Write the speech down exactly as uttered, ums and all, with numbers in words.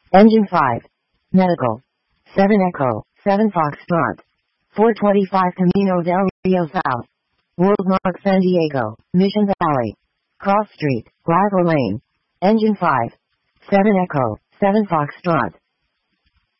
Engine five. Medical. seven Echo, seven Foxtrot. four twenty-five Camino del Rio South. Worldmark San Diego, Mission Valley. Cross Street, Lago Lane. Engine five. seven Echo, seven Foxtrot.